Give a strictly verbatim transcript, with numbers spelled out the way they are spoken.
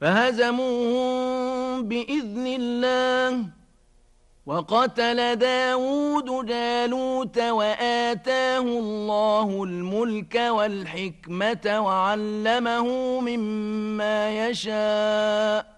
فهزموهم بإذن الله. وقتل داود جالوت وآتاه الله الملك والحكمة وعلمه مما يشاء